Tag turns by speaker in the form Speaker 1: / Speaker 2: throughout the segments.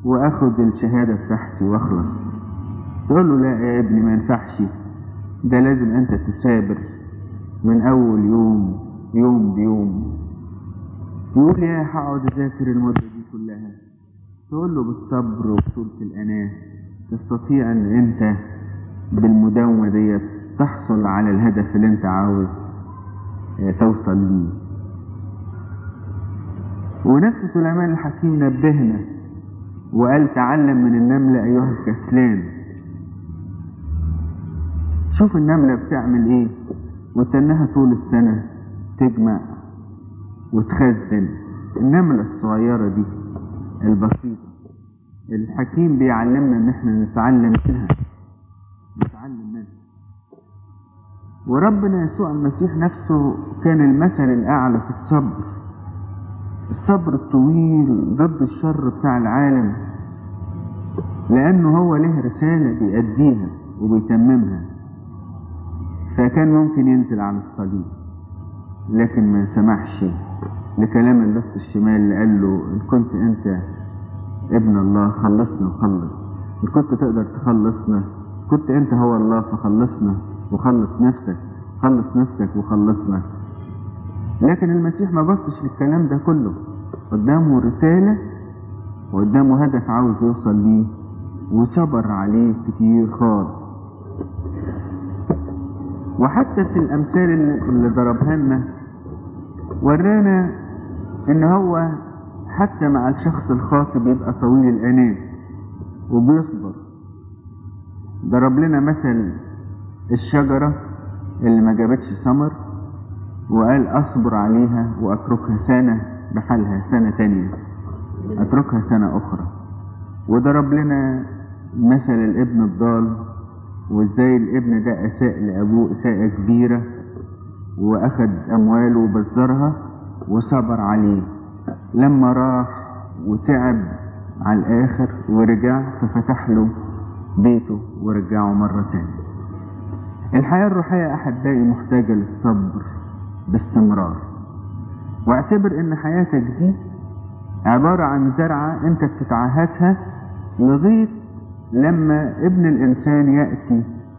Speaker 1: واخد الشهادة بتاعتي واخلص. تقول له لا يا ابني ما ينفعش، ده لازم انت تثابر من اول يوم، يوم بيوم. يقول يا هقعد اذاكر المدة دي كلها. تقول له بالصبر وبطولة الاناة تستطيع ان انت بالمداومة دي تحصل على الهدف اللي انت عاوز توصل ليه. ونفس سليمان الحكيم نبهنا وقال تعلم من النملة ايها الكسلان. شوف النملة بتعمل ايه، وتنها طول السنة تجمع وتخزن. النملة الصغيرة دي البسيطة، الحكيم بيعلمنا ان احنا نتعلم منها. وربنا يسوع المسيح نفسه كان المثل الاعلى في الصبر الطويل ضد الشر بتاع العالم، لانه هو له رسالة بيأديها وبيتممها. فكان ممكن ينزل على الصليب، لكن ما سمحش لكلام اللص الشمال اللي قال له إن كنت أنت ابن الله خلصنا وخلص، إن كنت تقدر تخلصنا، كنت أنت هو الله فخلصنا وخلص نفسك، خلص نفسك وخلصنا. لكن المسيح ما بصش للكلام ده كله، قدامه رسالة وقدامه هدف عاوز يوصل ليه، وصبر عليه كتير خالص. وحتى في الأمثال اللي ضربها لنا ورانا إن هو حتى مع الشخص الخاطئ بيبقى طويل الأناة وبيصبر. ضرب لنا مثل الشجرة اللي ما جابتش ثمر وقال أصبر عليها وأتركها سنة بحالها، سنة تانية أتركها سنة أخرى. وضرب لنا مثل الابن الضال وازاي الابن ده أساء لأبوه إساءة كبيرة وأخذ أمواله وبذرها وصبر عليه. لما راح وتعب على الآخر ورجع ففتح له بيته ورجعه مرة تانية. الحياة الروحية أحبائي محتاجة للصبر باستمرار. واعتبر إن حياتك دي عبارة عن زرعة أنت بتتعهدها لغاية لما ابن الإنسان يأتي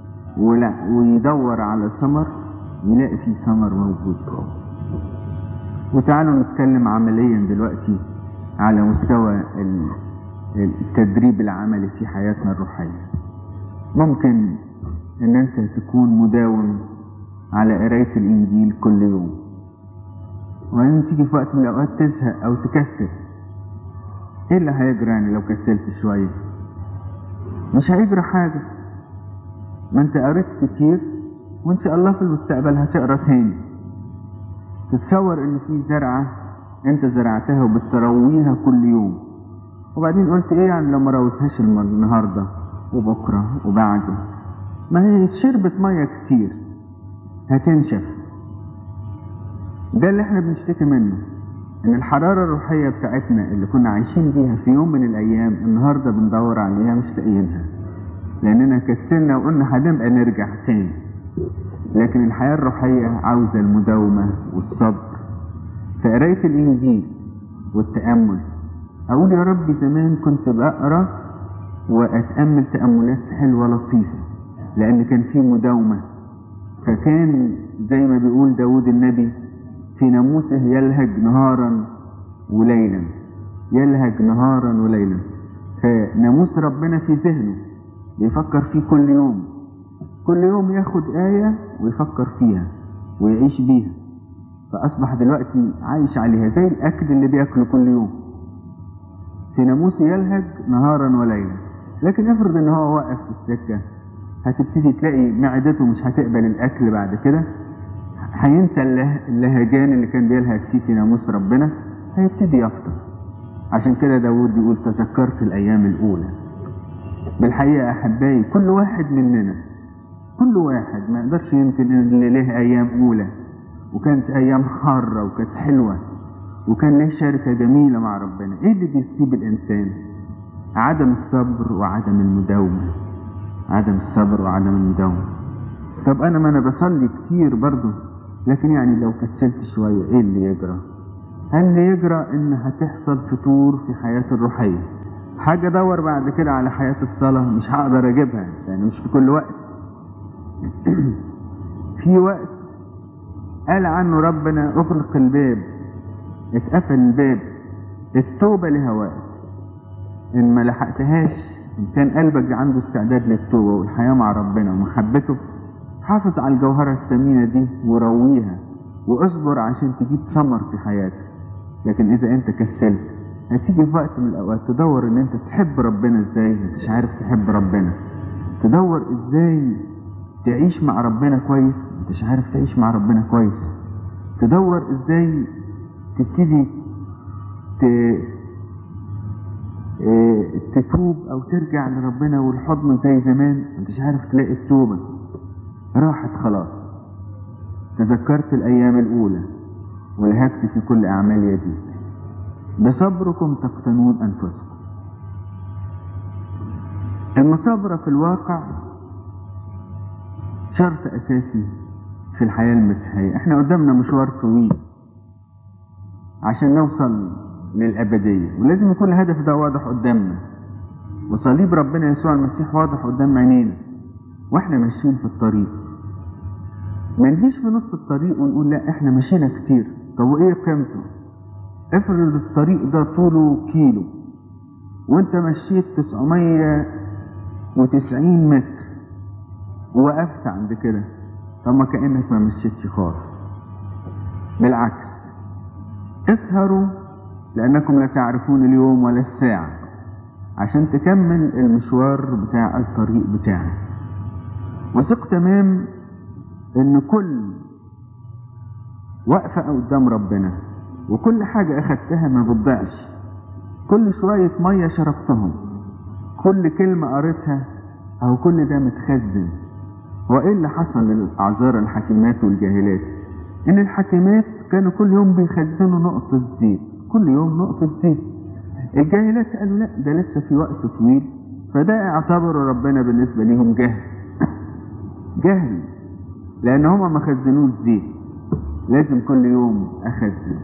Speaker 1: ويدور على ثمر يلاقي فيه ثمر موجود جوه. وتعالوا نتكلم عمليا دلوقتي على مستوى التدريب العملي في حياتنا الروحية. ممكن ان انت تكون مداوم على قراية الانجيل كل يوم، وبعدين تيجي في وقت من الاوقات تزهق او تكسل. ايه اللي هيجرى يعني لو كسلت شوية؟ مش هيجرى حاجة، ما انت قريت كتير وان شاء الله في المستقبل هتقرا تاني. تتصور ان في زرعة انت زرعتها وبترويها كل يوم، وبعدين قلت ايه يعني لو ما رويتهاش النهاردة وبكرة وبعده؟ ما هي شربت مية كتير هتنشف. ده اللي احنا بنشتكي منه، ان الحرارة الروحية بتاعتنا اللي كنا عايشين بيها في يوم من الايام النهاردة بندور عليها مش لاقيينها، لاننا كسلنا وقلنا هنبقى نرجع تاني. لكن الحياة الروحية عاوزة المداومة والصبر في قراية الانجيل والتأمل. اقول يا رب زمان كنت بقرأ واتأمل تأملات حلوة لطيفة لان كان في مداومة. فكان زي ما بيقول داود النبي في ناموسه يلهج نهارا وليلا، يلهج نهارا وليلا. فناموس ربنا في ذهنه بيفكر فيه كل يوم، كل يوم ياخد آية ويفكر فيها ويعيش بيها. فأصبح دلوقتي عايش عليها زي الأكل اللي بيأكله كل يوم. في ناموسه يلهج نهارا وليلا. لكن افرض ان هو واقف في السكة، هتبتدي تلاقي معدته مش هتقبل الأكل بعد كده، هينسى اللهجان اللي كان بيلهج فيه في ناموس ربنا، هيبتدي يفطر. عشان كده داود بيقول تذكرت الأيام الأولى. بالحقيقة أحبائي كل واحد مننا، كل واحد ما يقدرش يمكن اللي له أيام أولى وكانت أيام حارة وكانت حلوة وكان له شركة جميلة مع ربنا. إيه اللي بيصيب الإنسان؟ عدم الصبر وعدم المداومة. عدم الصبر وعدم المداومة. طب ما أنا بصلي كتير برضو، لكن يعني لو كسلت شوية إيه اللي يجرى؟ اللي يجرى إن هتحصل فتور في حياة الروحية، حاجة ادور بعد كده على حياة الصلاة مش هقدر اجيبها، يعني مش في كل وقت. في وقت قال عنه ربنا اغلق الباب، اتقفل الباب. التوبة لها وقت، ان ما لحقتهاش، ان كان قلبك عنده استعداد للتوبة والحياة مع ربنا ومحبته، حافظ على الجوهرة الثمينة دي ورويها واصبر عشان تجيب ثمر في حياتك. لكن اذا انت كسلت هتيجي في وقت من الاوقات تدور ان انت تحب ربنا ازاي، مش عارف تحب ربنا. تدور ازاي تعيش مع ربنا كويس، مش عارف تعيش مع ربنا كويس. تدور ازاي تبتدي تتوب او ترجع لربنا والحضن زي زمان، مش عارف تلاقي التوبة راحت خلاص. تذكرت الايام الاولى ولهجت في كل اعمال يدي، بصبركم تقتنون انفسكم. المصابرة في الواقع شرط اساسي في الحياة المسيحية. احنا قدامنا مشوار طويل عشان نوصل للأبدية، ولازم يكون الهدف ده واضح قدامنا، وصليب ربنا يسوع المسيح واضح قدام عينينا واحنا ماشيين في الطريق. ما نجيش في نص الطريق ونقول لا احنا مشينا كتير، طب وايه قيمته؟ افرض الطريق ده طوله كيلو وانت مشيت 990 متر ووقفت عند كده، طب ما كأنك ما مشيتش خالص. بالعكس، اسهروا لأنكم لا تعرفون اليوم ولا الساعة، عشان تكمل المشوار بتاع الطريق بتاعك. وثق تمام ان كل وقفة قدام ربنا وكل حاجة اخدتها ما بتضيعش، كل شوية مية شربتهم، كل كلمة قريتها، او كل ده متخزن. وايه اللي حصل للأعذار الحكيمات والجاهلات؟ ان الحكيمات كانوا كل يوم بيخزنوا نقطة زيت، كل يوم نقطة زيت. الجاهلات قالوا لا ده لسه في وقت طويل، فده اعتبروا ربنا بالنسبة ليهم جهل، لان هما ما خزنوش زيت. لازم كل يوم اخزن.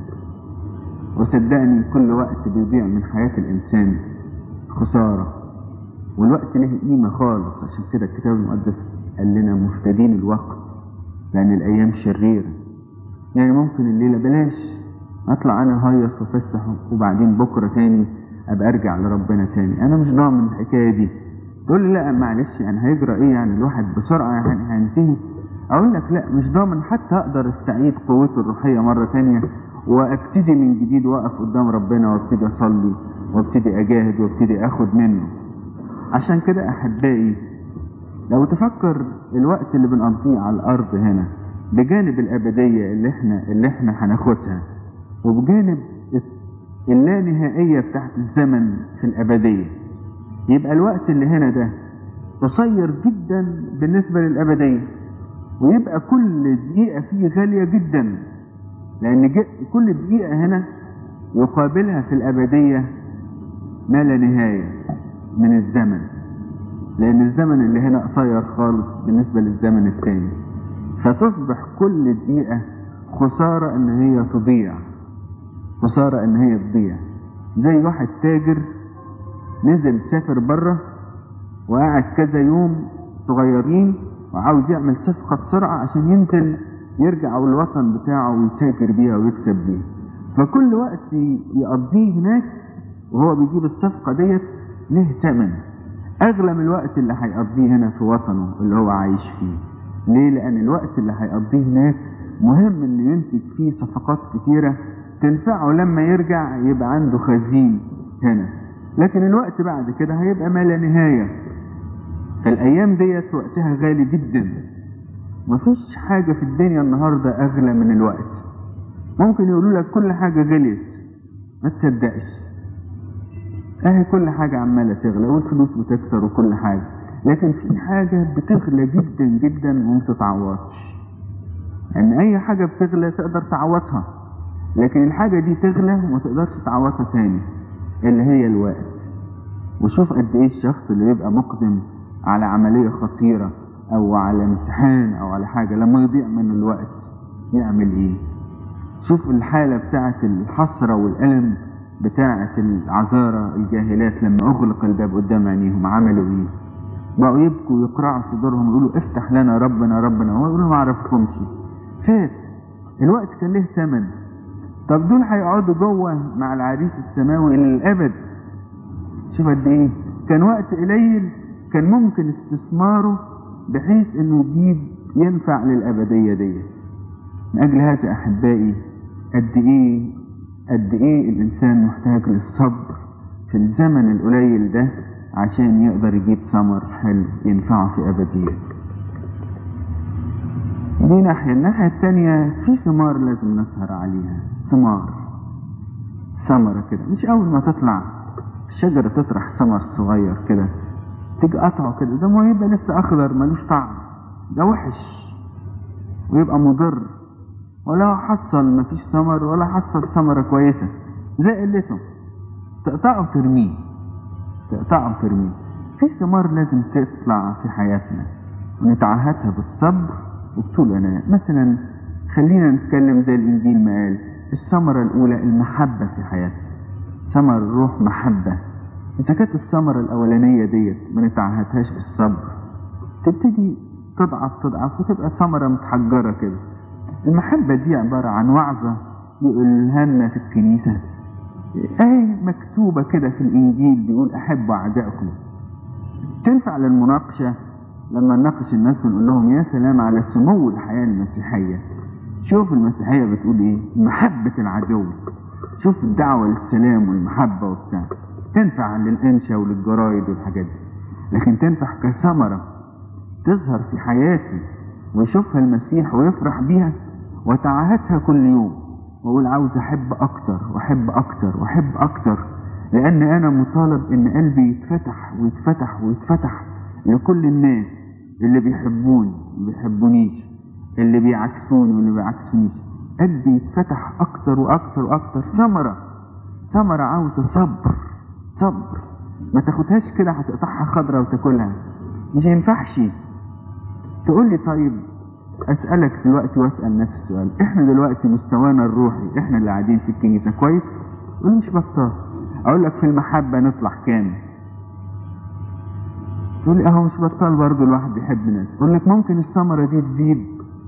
Speaker 1: وصدقني كل وقت بيضيع من حياة الانسان خسارة، والوقت له قيمة خالص. عشان كده الكتاب المقدس قال لنا مفتدين الوقت لان الايام شريرة. يعني ممكن الليلة بلاش اطلع انا هيص وفسح وبعدين بكرة تاني ابقى ارجع لربنا تاني، انا مش ضامن الحكاية دي. تقول لي لا معلش يعني هيجرى ايه، يعني الواحد بسرعة يعني هينتهي. اقول لك لا مش ضامن، حتى اقدر استعيد قوتي الروحية مرة تانية وابتدي من جديد واقف قدام ربنا وابتدي اصلي وابتدي اجاهد وابتدي اخد منه. عشان كده احبائي، لو تفكر الوقت اللي بنقضيه على الارض هنا بجانب الابدية اللي احنا هناخدها، وبجانب اللانهائية بتاعت الزمن في الابدية، يبقى الوقت اللي هنا ده قصير جدا بالنسبة للابدية، ويبقى كل دقيقة فيه غالية جدا، لان كل دقيقة هنا يقابلها في الابدية ما لا نهاية من الزمن، لان الزمن اللي هنا قصير خالص بالنسبة للزمن التاني. فتصبح كل دقيقة خسارة ان هي تضيع، خسارة ان هي تضيع. زي واحد تاجر نزل سافر بره وقعد كذا يوم صغيرين وعاوز يعمل صفقة بسرعة عشان ينزل يرجع الوطن بتاعه ويتاجر بيها ويكسب بيها. فكل وقت يقضيه هناك وهو بيجيب الصفقة ديت له ثمن اغلى من الوقت اللي هيقضيه هنا في وطنه اللي هو عايش فيه. ليه؟ لان الوقت اللي هيقضيه هناك مهم انه ينتج فيه صفقات كتيرة تنفعه لما يرجع يبقى عنده خزين هنا. لكن الوقت بعد كده هيبقى ما لا نهاية. فالايام ديت وقتها غالي جدا. مفيش حاجة في الدنيا النهاردة اغلى من الوقت. ممكن يقولوا لك كل حاجة غليت، ما تصدقش، اهي كل حاجة عمالة تغلى والفلوس بتكتر وكل حاجة، لكن في حاجة بتغلى جدا جدا وما تتعوضش. ان اي حاجة بتغلى تقدر تعوضها، لكن الحاجة دي تغلى وما تقدرش تعوضها تاني، اللي هي الوقت. وشوف قد ايه الشخص اللي يبقى مقدم على عملية خطيرة او على امتحان او على حاجة لما يضيع من الوقت يعمل ايه. شوف الحالة بتاعت الحسرة والألم بتاعة العذارى الجاهلات لما أغلق الباب قدام عينيهم عملوا إيه؟ بقوا يبكوا ويقرعوا صدورهم ويقولوا افتح لنا ربنا ربنا، ويقولوا ما عرفكمش. فات الوقت، كان له ثمن. طب دول هيقعدوا جوه مع العريس السماوي للأبد. شوف قد إيه كان وقت قليل، كان ممكن استثماره بحيث إنه يجيب ينفع للأبدية دي. من أجل هذا أحبائي قد إيه الإنسان محتاج للصبر في الزمن القليل ده عشان يقدر يجيب ثمر حلو ينفعه في أبدية. دي ناحية. الناحية التانية في ثمار لازم نسهر عليها. ثمرة كده، مش أول ما تطلع الشجرة تطرح ثمر صغير كده تيجي قطعه كده، ده ما يبقى لسه أخضر ملوش طعم، ده وحش ويبقى مضر، ولا حصل مفيش ثمر ولا حصل ثمرة كويسة زي قلته، تقطعه ترميه. في ثمار لازم تطلع في حياتنا ونتعهدها بالصبر وبطول أناة. مثلا خلينا نتكلم زي الإنجيل ما قال، الثمرة الأولى المحبة في حياتنا، ثمر الروح محبة. إذا كانت الثمرة الأولانية ديت ما نتعهدهاش بالصبر تبتدي تضعف وتبقى ثمرة متحجرة كده. المحبة دي عبارة عن وعظة يقولها لنا في الكنيسة، مكتوبة كده في الإنجيل، بيقول أحبوا أعدائكم. تنفع للمناقشة لما نناقش الناس ونقول لهم يا سلام على سمو الحياة المسيحية، شوف المسيحية بتقول إيه، محبة العدو، شوف الدعوة للسلام والمحبة وبتاع. تنفع للأنشا وللجرايد والحاجات دي، لكن تنفع كثمرة تظهر في حياتي ويشوفها المسيح ويفرح بيها وتعهدها كل يوم وأقول عاوز أحب أكتر وأحب أكتر وأحب أكتر، لأن أنا مطالب إن قلبي يتفتح ويتفتح ويتفتح لكل الناس اللي بيحبوني واللي بيحبونيش، اللي بيعكسوني واللي بيعكسونيش. قلبي يتفتح أكتر وأكتر وأكتر. ثمرة عاوزة صبر، ما تاخدهاش كده هتقطعها خضرة وتاكلها، مش ينفعش. تقول لي طيب أسألك دلوقتي وأسأل نفس السؤال، إحنا دلوقتي مستوانا الروحي، إحنا اللي قاعدين في الكنيسة كويس؟ قول مش بطال. أقول لك في المحبة نطلع كام؟ تقول لي أهو مش بطال برضه، الواحد بيحب ناس. أقول لك ممكن الثمرة دي تزيد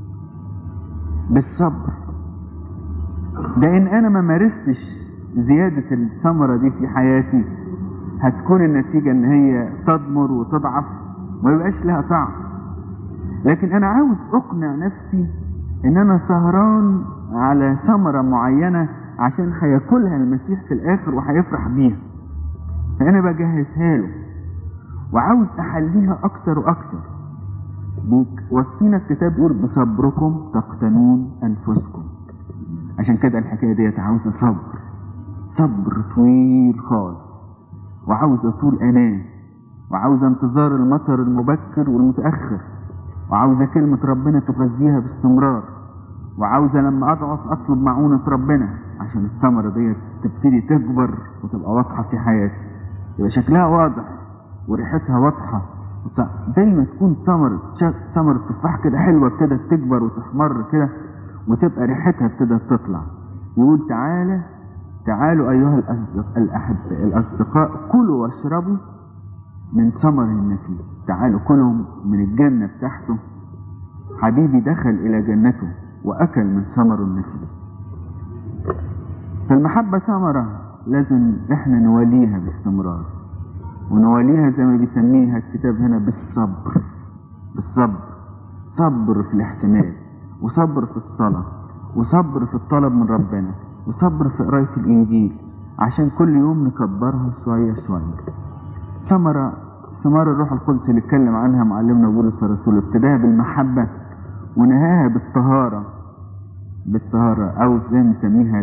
Speaker 1: بالصبر. ده إن أنا ما مارستش زيادة الثمرة دي في حياتي هتكون النتيجة إن هي تضمر وتضعف وما يبقاش لها طعم. لكن أنا عاوز أقنع نفسي إن أنا سهران على ثمرة معينة عشان هياكلها المسيح في الآخر وهيفرح بيها، فأنا بجهزها له وعاوز أحليها أكتر وأكتر. وصينا الكتاب يقول بصبركم تقتنون أنفسكم. عشان كده الحكاية دي عاوزة صبر طويل خالص، وعاوزة طول أناه، وعاوزة انتظار المطر المبكر والمتأخر، وعاوزة كلمة ربنا تغذيها باستمرار، وعاوزة لما أضعف أطلب معونة ربنا عشان الثمرة دي تبتدي تكبر وتبقى واضحة في حياتي، يبقى شكلها واضح وريحتها واضحة، زي ما تكون ثمرة تفاح كده حلوة ابتدت تكبر وتحمر كده وتبقى ريحتها ابتدت تطلع. يقول تعالوا أيها الأصدقاء كلوا واشربوا من ثمر النفيس. تعالوا كلوا من الجنة بتاعته. حبيبي دخل إلى جنته وأكل من ثمر النفيس. فالمحبة ثمرة لازم احنا نواليها باستمرار، ونواليها زي ما بيسميها الكتاب هنا بالصبر. صبر في الاحتمال، وصبر في الصلاة، وصبر في الطلب من ربنا، وصبر في قراية الإنجيل، عشان كل يوم نكبرها شوية شوية. ثمار الروح القدس اللي اتكلم عنها معلمنا بولس الرسول، ابتداها بالمحبة ونهاها بالطهارة أو زي ما نسميها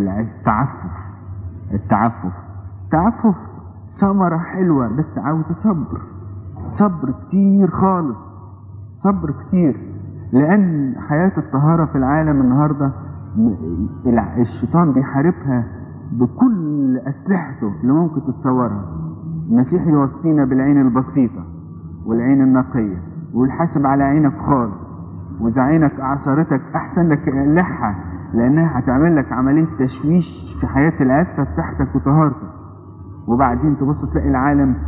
Speaker 1: التعفف. ثمرة حلوة بس عاوزة صبر كتير خالص، صبر كتير. لأن حياة الطهارة في العالم النهاردة الشيطان بيحاربها بكل أسلحته اللي ممكن تتصورها. المسيح يوصينا بالعين البسيطة والعين النقية، والحاسب على عينك خالص، وإذا عينك أعصرتك أحسن لك قلعها، لانها هتعمل لك عملية تشويش في حياة العفة بتاعتك وطهارتك. وبعدين تبص تلاقي العالم